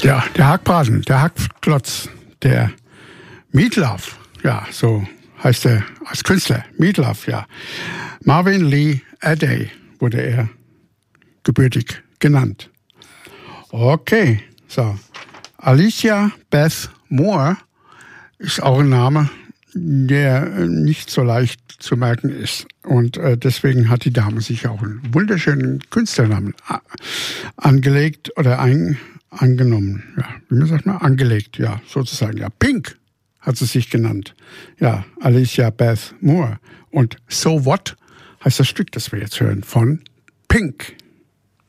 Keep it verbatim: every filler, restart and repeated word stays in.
Ja, der Hackbraten, der Hackklotz, der Meatloaf, ja, so heißt er als Künstler, Meatloaf, ja. Marvin Lee Aday wurde er gebürtig genannt. Okay, so. Alicia Beth Moore ist auch ein Name, der nicht so leicht zu merken ist. Und äh, deswegen hat die Dame sich auch einen wunderschönen Künstlernamen angelegt oder ein, angenommen. Ja, wie man sagt mal, angelegt, ja, sozusagen. Ja, Pink hat sie sich genannt. Ja, Alicia Beth Moore. Und So What heißt das Stück, das wir jetzt hören, von Pink.